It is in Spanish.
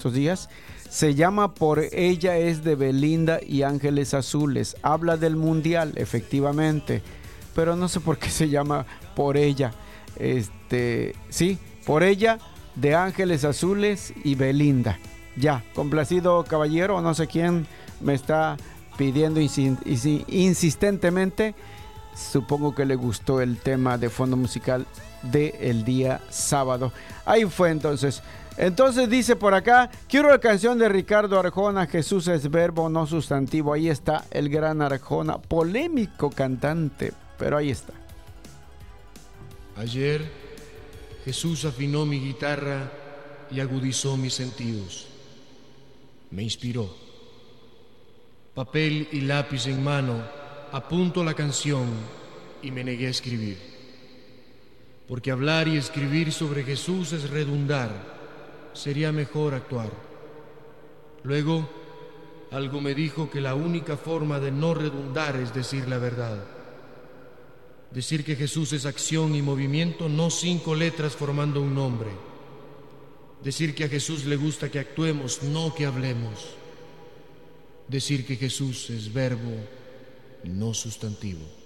estos días. Se llama Por ella, es de Belinda y Ángeles Azules. Habla del mundial, efectivamente, pero no sé por qué se llama Por ella. Sí, Por ella, de Ángeles Azules y Belinda. Ya, complacido caballero, no sé quién me está pidiendo insistentemente. Supongo que le gustó el tema de fondo musical del día sábado. Ahí fue entonces. Entonces dice por acá, quiero la canción de Ricardo Arjona, Jesús es verbo, no sustantivo. Ahí está el gran Arjona, polémico cantante, pero ahí está. Ayer Jesús afinó mi guitarra y agudizó mis sentidos. Me inspiró. Papel y lápiz en mano, apunto la canción y me negué a escribir. Porque hablar y escribir sobre Jesús es redundar, sería mejor actuar. Luego, algo me dijo que la única forma de no redundar es decir la verdad. Decir que Jesús es acción y movimiento, no 5 letras formando un nombre. Decir que a Jesús le gusta que actuemos, no que hablemos. Decir que Jesús es verbo, no sustantivo.